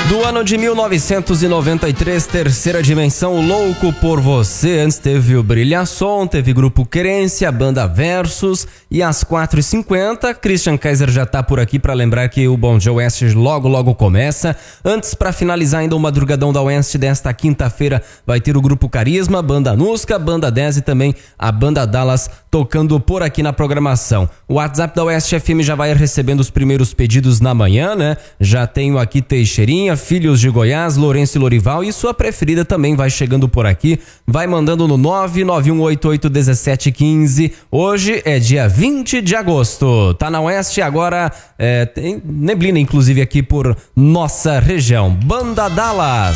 Do ano de 1993, Terceira Dimensão, Louco por Você. Antes teve o Brilhação, teve Grupo Querência, Banda Versus. E às 4h50, Christian Kaiser já tá por aqui para lembrar que o Bom Dia Oeste logo começa. Antes, para finalizar ainda o Madrugadão da Oeste desta quinta-feira, vai ter o Grupo Carisma, Banda Nusca, Banda 10 e também a Banda Dallas tocando por aqui na programação. O WhatsApp da Oeste FM já vai recebendo os primeiros pedidos na manhã, né? Já tenho aqui Teixeirinha, Filhos de Goiás, Lourenço e Lorival, e sua preferida também vai chegando por aqui, vai mandando no 991881715. Hoje é dia 20 de agosto, tá na Oeste agora, tem neblina inclusive aqui por nossa região. Banda Dallas.